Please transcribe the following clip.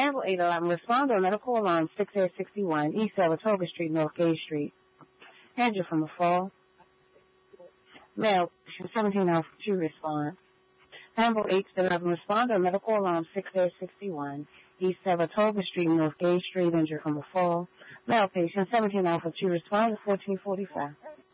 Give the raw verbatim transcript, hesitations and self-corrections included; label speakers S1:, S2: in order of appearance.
S1: Amble eight eleven, respond to a medical alarm, six eight six one, East Saratoga Street, North Gay Street. Injured from a fall. Male, seventeen Alpha two, respond. Amble eight eleven, respond to a medical alarm, six eight six one, East Saratoga Street, North Gay Street, injured from a fall. Male patient, seventeen Alpha two, respond to fourteen forty-five.